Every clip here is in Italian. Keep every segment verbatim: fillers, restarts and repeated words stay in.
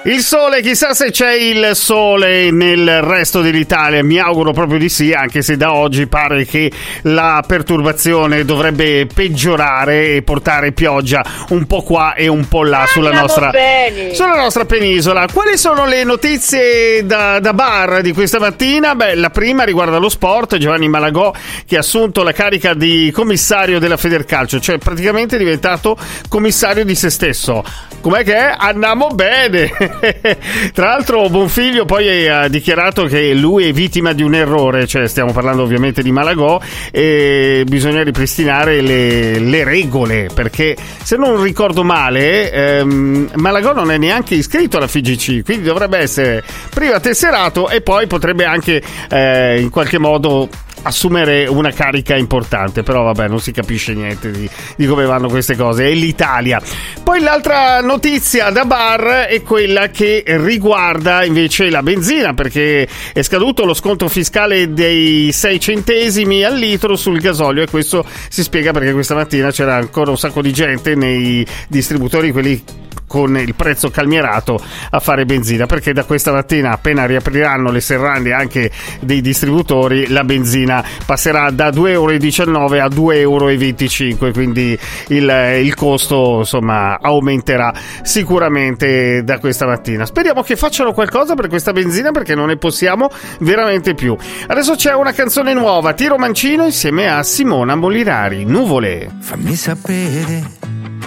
Il sole, chissà se c'è il sole nel resto dell'Italia, mi auguro proprio di sì, anche se da oggi pare che la perturbazione dovrebbe peggiorare e portare pioggia un po' qua e un po' là sulla nostra, sulla nostra penisola. Quali sono le notizie da, da bar di questa mattina? Beh, la prima riguarda lo sport, Giovanni Malagò che ha assunto la carica di commissario della Federcalcio, cioè praticamente è diventato commissario di se stesso. Com'è che è? Andiamo bene! Tra l'altro Bonfiglio poi ha dichiarato che lui è vittima di un errore, cioè stiamo parlando ovviamente di Malagò, e bisogna ripristinare le, le regole, perché se non ricordo male ehm, Malagò non è neanche iscritto alla F I G C, quindi dovrebbe essere prima tesserato e poi potrebbe anche eh, in qualche modo assumere una carica importante, però vabbè, non si capisce niente di, di come vanno queste cose, è l'Italia. Poi l'altra notizia da bar è quella che riguarda invece la benzina, perché è scaduto lo sconto fiscale dei sei centesimi al litro sul gasolio, e questo si spiega perché questa mattina c'era ancora un sacco di gente nei distributori, quelli con il prezzo calmierato, a fare benzina, perché da questa mattina, appena riapriranno le serrande anche dei distributori, la benzina passerà da due e diciannove euro a due e venticinque euro, quindi il, il costo insomma aumenterà sicuramente da questa mattina. Speriamo che facciano qualcosa per questa benzina, perché non ne possiamo veramente più. Adesso c'è una canzone nuova, Tiro Mancino insieme a Simona Molinari, Nuvole. Fammi sapere,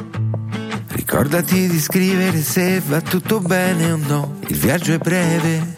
ricordati di scrivere se va tutto bene o no, il viaggio è breve.